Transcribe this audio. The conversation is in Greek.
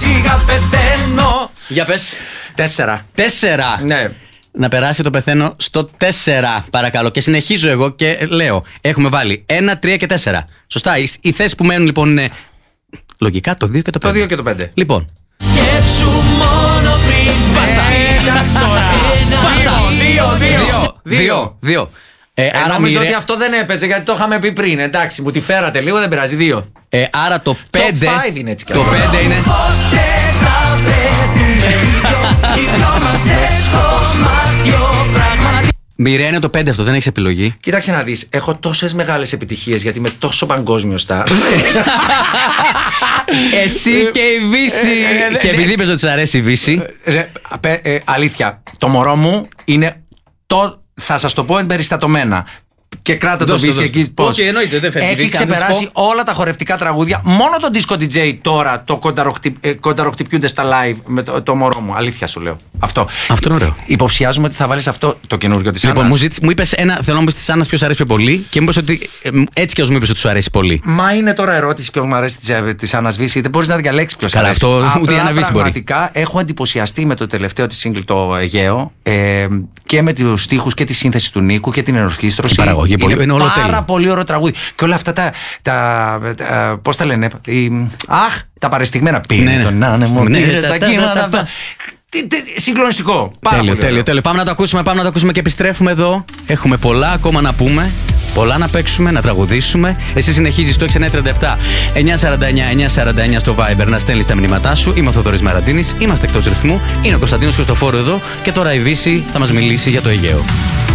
σιγά πεθαίνω. Για πες. 4. 4. Ναι. Να περάσει το πεθαίνω στο 4, παρακαλώ. Και συνεχίζω εγώ και λέω: έχουμε βάλει 1, 3 και 4. Σωστά. Οι θέσεις που μένουν λοιπόν είναι λογικά το 2 και το 5. Το 2 και το 5. Λοιπόν. Σκέψου μόνο πριν. Πάντα. 2. Άρα νομίζω ότι αυτό δεν έπαιζε γιατί το είχαμε πει πριν. Εντάξει, μου τη φέρατε λίγο, δεν πειράζει. 2. Άρα το 5. Top 5 είναι έτσι κι Το 5 είναι. Μοιραία το 5, αυτό δεν έχεις επιλογή. Κοίταξε να δεις, έχω τόσες μεγάλες επιτυχίες γιατί είμαι τόσο παγκόσμιο star. Εσύ και η Βύση. Και επειδή είπες ότι της αρέσει η Βύση. Αλήθεια, το μωρό μου είναι θα σας το πω εμπεριστατωμένα. Και κράτα το Βύση εκεί. Όχι, εννοείται, δεν φεύγει. Έχει ξεπεράσει όλα τα χορευτικά τραγούδια. Μόνο το Disco DJ τώρα το κονταροχτυπιούνται στα live με το μωρό μου. Αλήθεια σου λέω. Αυτό είναι ωραίο. Υποψιάζουμε ότι θα βάλεις αυτό το καινούργιο της Λοιπόν, Άννας. μου είπες θέλω να μου πεις της Άννας ποιος σου αρέσει πιο πολύ και μου είπες ότι έτσι κι ως μου είπες ότι σου αρέσει πολύ. Μα είναι τώρα ερώτηση και μου αρέσει της Άννας Βύση. Δεν μπορείς να διαλέξεις ποιος Καλά, αρέσει. αυτό ούτε η Άννα Βύση μπορεί. Πραγματικά έχω εντυπωσιαστεί με το τελευταίο της single το Αιγαίο και με τους στίχους και τη σύνθεση του Νίκου και την ενορχήστρωση. Παραγωγή, είναι όλο τέλειο. Πάρα πολύ ωραίο τραγούδι. Και όλα αυτά πώς τα λένε. Τα παρεστηγμένα. Πήρε τον άνεμο, πήρε στα κύματα. Συγκλονιστικό. Τέλειο. Πάμε να το ακούσουμε και επιστρέφουμε εδώ. Έχουμε πολλά ακόμα να πούμε. Πολλά να παίξουμε, να τραγουδήσουμε. Εσύ συνεχίζεις το 6937 949 στο Viber να στέλνεις τα μηνύματά σου. Είμαι ο Θοδωρής Μαραντίνης. Είμαστε εκτός ρυθμού. Είναι ο Κωνσταντίνος Χριστοφόρου εδώ. Και τώρα η Βύση θα μας μιλήσει για το Αιγαίο.